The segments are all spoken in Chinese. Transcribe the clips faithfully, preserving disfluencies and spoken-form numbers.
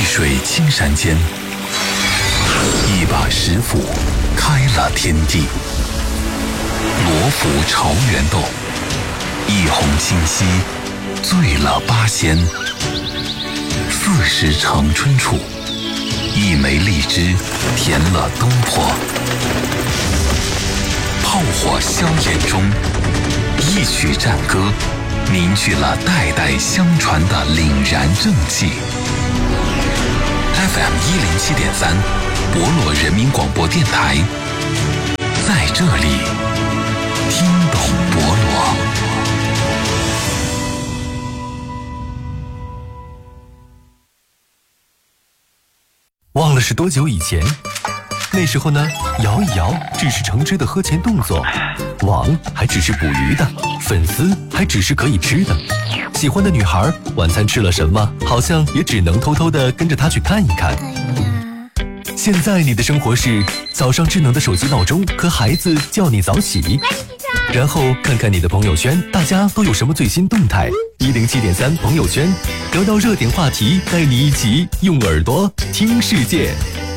水青山间，一把石斧开了天地。罗浮朝元斗，一泓清溪醉了八仙。四时长春处，一枚荔枝填了东坡。炮火硝烟中，一曲战歌凝聚了代代相传的凛然正气。F M 一零七点三，博洛人民广播电台，在这里听懂博洛。 忘了是多久以前？那时候呢，摇一摇只是成只的喝前动作，网还只是捕鱼的，粉丝还只是可以吃的。喜欢的女孩晚餐吃了什么，好像也只能偷偷的跟着她去看一看。现在你的生活是早上智能的手机闹钟和孩子叫你早起，然后看看你的朋友圈，大家都有什么最新动态。一零七点三朋友圈，聊到热点话题，带你一起用耳朵听世界。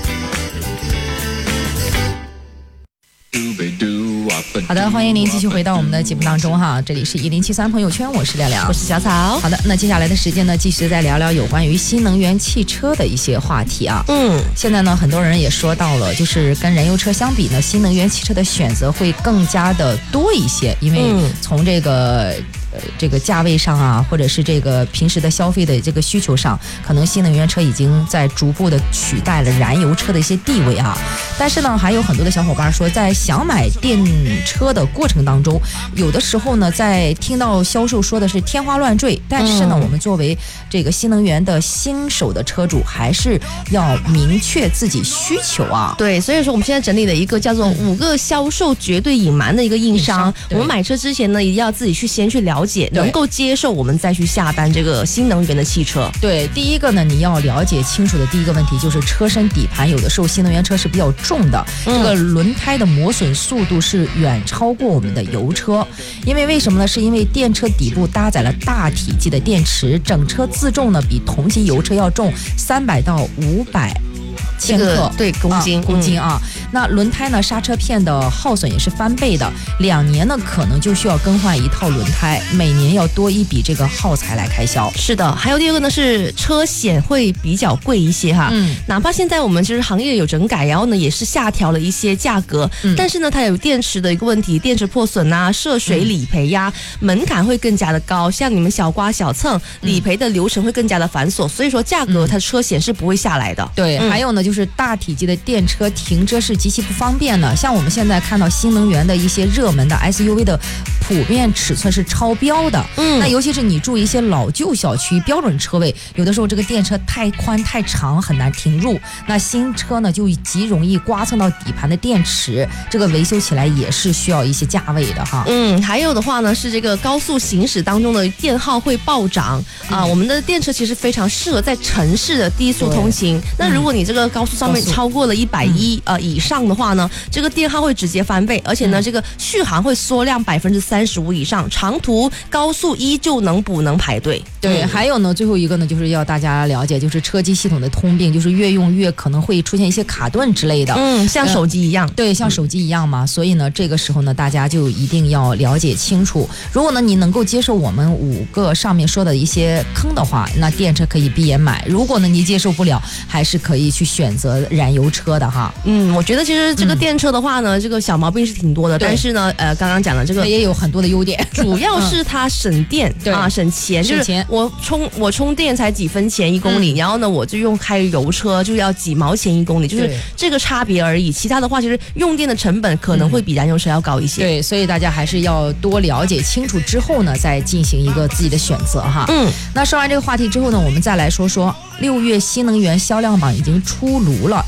好的，欢迎您继续回到我们的节目当中哈，这里是一零七三朋友圈，我是亮亮， 我是小草。 好的，那接下来的时间呢，继续再聊聊有关于新能源汽车的一些话题啊。 嗯， 现在呢，很多人也说到了，就是跟燃油车相比呢，新能源汽车的选择会更加的多一些，因为从这个。呃，这个价位上啊，或者是这个平时的消费的这个需求上，可能新能源车已经在逐步的取代了燃油车的一些地位啊。但是呢，还有很多的小伙伴说，在想买电车的过程当中，有的时候呢，在听到销售说的是天花乱坠，但是呢，嗯、我们作为这个新能源的新手的车主，还是要明确自己需求啊。 对，所以说我们现在整理了一个叫做五个销售绝对隐瞒的一个硬伤。我们买车之前呢，一定要自己去先去了解。了解能够接受，我们再去下单这个新能源的汽车。 对，第一个呢，你要了解清楚的第一个问题就是车身底盘，有的时候新能源车是比较重的，嗯、这个轮胎的磨损速度是远超过我们的油车。因为为什么呢？是因为电车底部搭载了大体积的电池，整车自重呢比同级油车要重三百到五百。千克、这个、 对公斤、 啊、公斤啊、嗯，那轮胎呢？刹车片的耗损也是翻倍的，两年呢可能就需要更换一套轮胎，每年要多一笔这个耗材来开销。 是的，还有第二个呢是车险会比较贵一些哈，嗯，哪怕现在我们其实行业有整改，然后呢也是下调了一些价格，嗯、但是呢它有电池的一个问题，电池破损啊、涉水理赔呀、啊嗯，门槛会更加的高，像你们小刮小蹭，理赔的流程会更加的繁琐，所以说价格它的车险是不会下来的。 对，嗯、还有呢。就是大体积的电车停车是极其不方便的，像我们现在看到新能源的一些热门的 S U V 的普遍尺寸是超标的，嗯，那尤其是你住一些老旧小区标准车位，有的时候这个电车太宽太长很难停入，那新车呢就极容易刮蹭到底盘的电池，这个维修起来也是需要一些价位的哈。 嗯，还有的话呢是这个高速行驶当中的电耗会暴涨、嗯、啊，我们的电车其实非常适合在城市的低速通勤，那如果你这个高速上面超过了一百一呃以上的话呢，这个电耗会直接翻倍，而且呢，嗯、这个续航会缩量百分之三十五以上，长途高速依旧能补能排队。 对，嗯、还有呢，最后一个呢，就是要大家了解，就是车机系统的通病，就是越用越可能会出现一些卡顿之类的。 嗯，像手机一样。呃、 对，像手机一样嘛。嗯、所以呢，这个时候呢，大家就一定要了解清楚。如果呢，你能够接受我们五个上面说的一些坑的话，那电车可以闭眼买；如果呢，你接受不了，还是可以去选择燃油车的哈。 嗯，我觉得其实这个电车的话呢，嗯、这个小毛病是挺多的，但是呢，呃，刚刚讲的这个也有很多的优点， 主要是它省电、嗯、啊，省钱， 省钱。 就是我充我充电才几分钱一公里，嗯、然后呢，我就用开油车就要几毛钱一公里，就是这个差别而已。其他的话，其实用电的成本可能会比燃油车要高一些。 嗯、对，所以大家还是要多了解清楚之后呢，再进行一个自己的选择哈。嗯，那说完这个话题之后呢，我们再来说说六月新能源销量榜已经出炉了，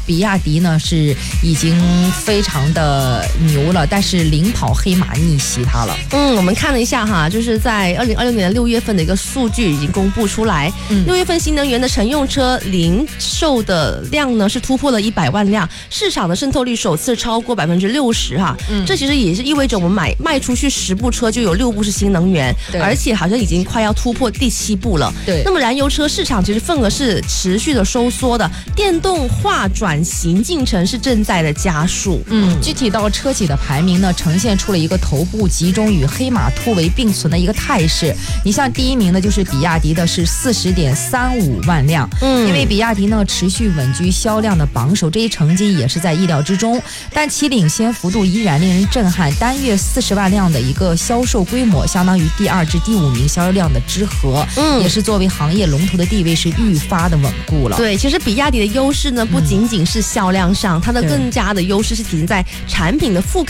比亚迪呢是已经非常的牛了，但是领跑黑马逆袭它了。 嗯，我们看了一下哈，就是在二零二六年的六月份的一个数据已经公布出来，六、嗯、月份新能源的乘用车零售的量呢是突破了一百万辆，市场的渗透率首次超过百分之六十哈。嗯，这其实也是意味着我们买卖出去十部车就有六部是新能源，而且好像已经快要突破第七部了。 对， 那么燃油车市场其实份额是持续的收缩的，电动化转型进程是正在的加速。 嗯，具体到车企的排名呢，呈现出了一个头部集中与黑马突围并存的一个态势。你像第一名呢，就是比亚迪的是四十点三五万辆，嗯，因为比亚迪呢持续稳居销量的榜首，这一成绩也是在意料之中。但其领先幅度依然令人震撼，单月四十万辆的一个销售规模，相当于第二至第五名销售量的之和，嗯，也是作为行业龙头的地位是愈发的稳固了。 对，其实比亚迪的优势呢，不仅仅是销量上，它的更加的优势是体现在产品的覆盖